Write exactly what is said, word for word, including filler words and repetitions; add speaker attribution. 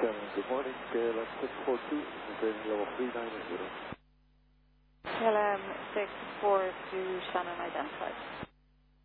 Speaker 1: Shannon, good morning. K L M six four two, maintaining level three nine zero.
Speaker 2: K L M six four two, Shannon identified.